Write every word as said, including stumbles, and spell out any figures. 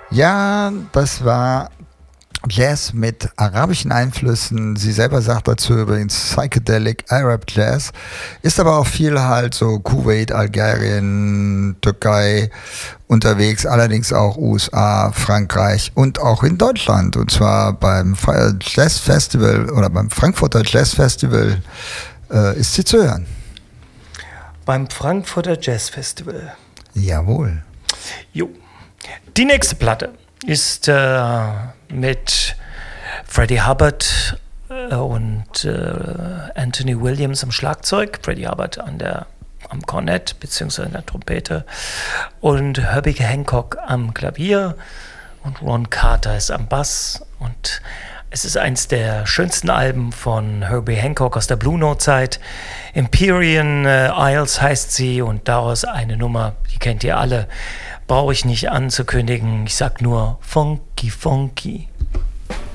Ja, das war Jazz mit arabischen Einflüssen. Sie selber sagt dazu übrigens Psychedelic Arab Jazz. Ist aber auch viel halt so Kuwait, Algerien, Türkei unterwegs, allerdings auch U S A, Frankreich und auch in Deutschland. Und zwar beim Jazz Festival oder beim Frankfurter Jazz Festival äh, ist sie zu hören. Beim Frankfurter Jazz Festival. Jawohl. Jo. Die nächste Platte ist äh, mit Freddie Hubbard äh, und äh, Anthony Williams am Schlagzeug, Freddie Hubbard an der, am Kornett bzw. an der Trompete und Herbie Hancock am Klavier und Ron Carter ist am Bass. Und es ist eins der schönsten Alben von Herbie Hancock aus der Blue Note-Zeit. Empyrean äh, Isles heißt sie und daraus eine Nummer, die kennt ihr alle. Brauche ich nicht anzukündigen. Ich sag nur Funky Funky.